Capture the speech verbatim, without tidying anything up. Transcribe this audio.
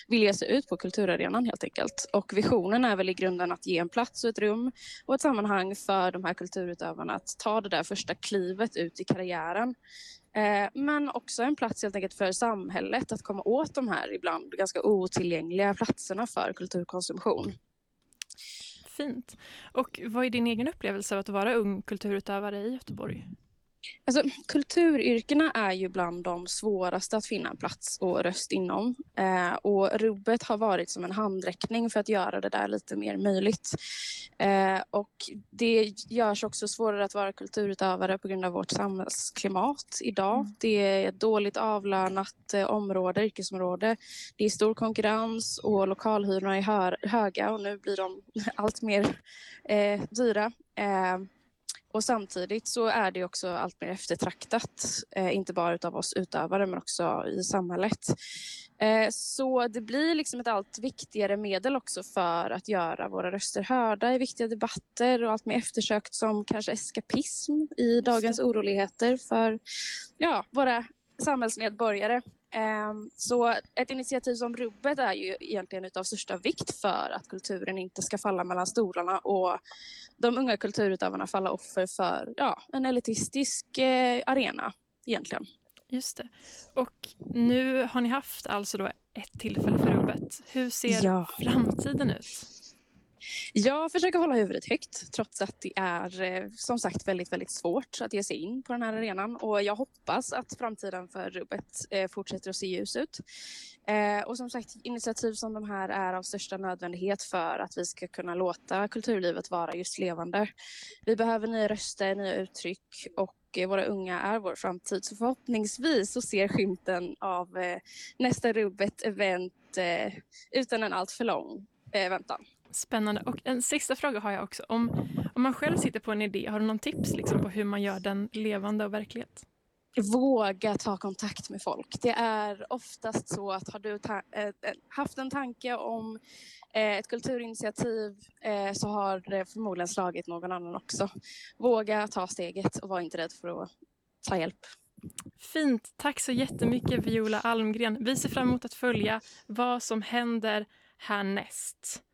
vill ge sig ut på kulturarenan helt enkelt. Och visionen är väl i grunden att ge en plats och ett rum och ett sammanhang för de här kulturutövarna att ta det där första klivet ut i karriären. Eh, men också en plats helt enkelt för samhället att komma åt de här ibland ganska otillgängliga platserna för kulturkonsumtion. Fint. Och vad är din egen upplevelse av att vara ung kulturutövare i Göteborg? Alltså, kulturyrkena är ju bland de svåraste att finna en plats och röst inom. Eh, och rubbet har varit som en handräckning för att göra det där lite mer möjligt. Eh, och det görs också svårare att vara kulturutövare på grund av vårt samhällsklimat idag. Mm. Det är ett dåligt avlönat eh, område, yrkesområde. Det är stor konkurrens och lokalhyrorna är hör, höga och nu blir de allt mer eh, dyra. Eh, Och samtidigt så är det också allt mer eftertraktat, eh, inte bara utav oss utövare men också i samhället. Eh, så det blir liksom ett allt viktigare medel också för att göra våra röster hörda i viktiga debatter och allt mer eftersökt som kanske eskapism i dagens oroligheter för ja, våra samhällsmedborgare. Så ett initiativ som Rubbet är ju egentligen utav största vikt för att kulturen inte ska falla mellan stolarna och de unga kulturutövarna falla offer för ja, en elitistisk eh, arena egentligen. Just det. Och nu har ni haft alltså då ett tillfälle för Rubbet. Hur ser ja. framtiden ut? Jag försöker hålla huvudet högt trots att det är som sagt väldigt, väldigt svårt att ge sig in på den här arenan. Och jag hoppas att framtiden för Rubbet eh, fortsätter att se ljus ut. Eh, och som sagt, initiativ som de här är av största nödvändighet för att vi ska kunna låta kulturlivet vara just levande. Vi behöver nya röster, nya uttryck och våra unga är vår framtid. Så förhoppningsvis så ser skymten av eh, nästa Rubbet-event eh, utan en allt för lång eh, väntan. Spännande. Och en sista fråga har jag också. Om, om man själv sitter på en idé, har du någon tips liksom, på hur man gör den levande och verklighet? Våga ta kontakt med folk. Det är oftast så att har du ta- äh, haft en tanke om äh, ett kulturinitiativ äh, så har det förmodligen slagit någon annan också. Våga ta steget och var inte rädd för att ta hjälp. Fint. Tack så jättemycket Viola Almgren. Vi ser fram emot att följa vad som händer härnäst.